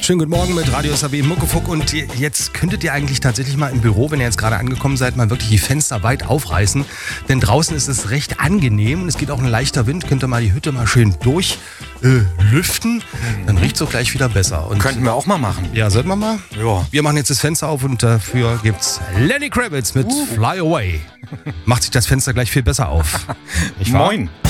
Schönen guten Morgen mit Radio SAW Muckefuck. Und jetzt könntet ihr eigentlich tatsächlich mal im Büro, wenn ihr jetzt gerade angekommen seid, mal wirklich die Fenster weit aufreißen. Denn draußen ist es recht angenehm und es geht auch ein leichter Wind. Könnt ihr mal die Hütte mal schön durchlüften. Dann riecht es auch gleich wieder besser. Und könnten wir auch mal machen. Ja, sollten wir mal? Ja. Wir machen jetzt das Fenster auf und dafür gibt's Lenny Kravitz mit Fly Away. Macht sich das Fenster gleich viel besser auf. Nicht wahr? Moin.